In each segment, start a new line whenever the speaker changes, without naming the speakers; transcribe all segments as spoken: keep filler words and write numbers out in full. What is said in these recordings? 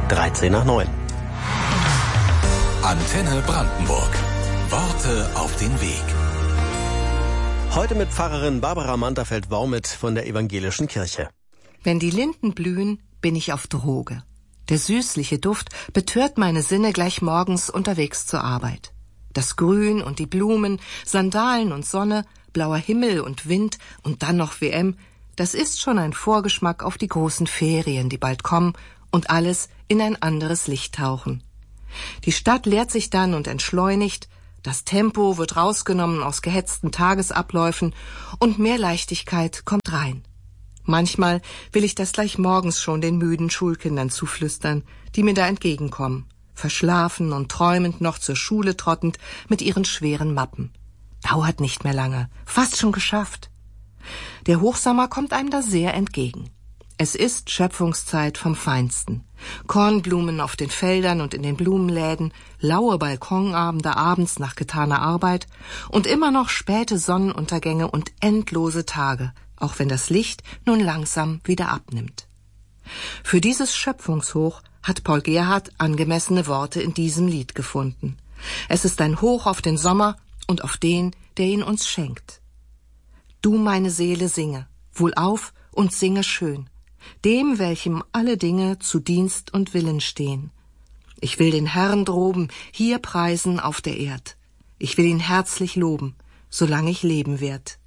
dreizehn nach neun.
Antenne Brandenburg. Worte auf den Weg.
Heute mit Pfarrerin Barbara Manterfeld-Waumet von der Evangelischen Kirche.
Wenn die Linden blühen, bin ich auf Droge. Der süßliche Duft betört meine Sinne gleich morgens unterwegs zur Arbeit. Das Grün und die Blumen, Sandalen und Sonne, blauer Himmel und Wind und dann noch W M, das ist schon ein Vorgeschmack auf die großen Ferien, die bald kommen und alles in ein anderes Licht tauchen. Die Stadt leert sich dann und entschleunigt, das Tempo wird rausgenommen aus gehetzten Tagesabläufen und mehr Leichtigkeit kommt rein. Manchmal will ich das gleich morgens schon den müden Schulkindern zuflüstern, die mir da entgegenkommen, verschlafen und träumend noch zur Schule trottend mit ihren schweren Mappen. Dauert nicht mehr lange, fast schon geschafft. Der Hochsommer kommt einem da sehr entgegen. Es ist Schöpfungszeit vom Feinsten. Kornblumen auf den Feldern und in den Blumenläden, laue Balkonabende abends nach getaner Arbeit und immer noch späte Sonnenuntergänge und endlose Tage, auch wenn das Licht nun langsam wieder abnimmt. Für dieses Schöpfungshoch hat Paul Gerhardt angemessene Worte in diesem Lied gefunden. Es ist ein Hoch auf den Sommer und auf den, der ihn uns schenkt. Du, meine Seele, singe, wohlauf und singe schön, dem, welchem alle Dinge zu Dienst und Willen stehen. Ich will den Herrn droben hier preisen auf der Erd. Ich will ihn herzlich loben, solange ich leben werd.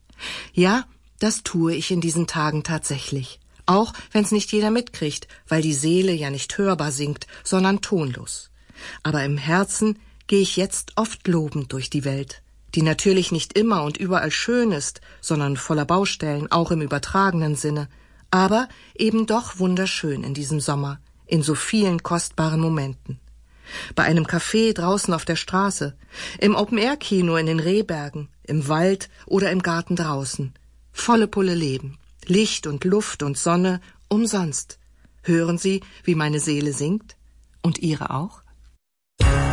Ja, das tue ich in diesen Tagen tatsächlich, auch wenn's nicht jeder mitkriegt, weil die Seele ja nicht hörbar singt, sondern tonlos. Aber im Herzen gehe ich jetzt oft lobend durch die Welt, die natürlich nicht immer und überall schön ist, sondern voller Baustellen, auch im übertragenen Sinne, aber eben doch wunderschön in diesem Sommer, in so vielen kostbaren Momenten. Bei einem Café draußen auf der Straße, im Open-Air-Kino in den Rehbergen, im Wald oder im Garten draußen. Volle Pulle Leben, Licht und Luft und Sonne, umsonst. Hören Sie, wie meine Seele singt? Und Ihre auch?